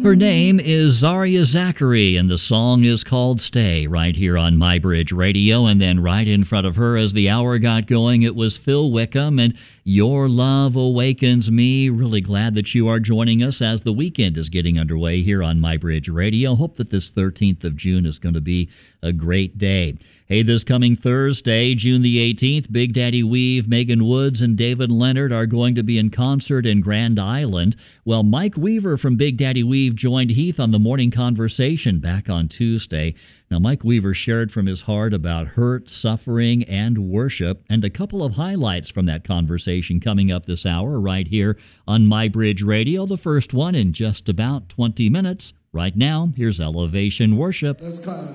Her name is Zaria Zachary, and the song is called Stay, right here on MyBridge Radio. And then right in front of her, as the hour got going, it was Phil Wickham and Your Love Awakens Me. Really glad that you are joining us as the weekend is getting underway here on MyBridge Radio. Hope that this 13th of June is going to be a great day. Hey, this coming Thursday, June the 18th, Big Daddy Weave, Megan Woods, and David Leonard are going to be in concert in Grand Island. Well, Mike Weaver from Big Daddy Weave joined Heath on the Morning Conversation back on Tuesday. Now, Mike Weaver shared from his heart about hurt, suffering, and worship, and a couple of highlights from that conversation coming up this hour right here on MyBridge Radio, the first one in just about 20 minutes. Right now, here's Elevation Worship. Let's go.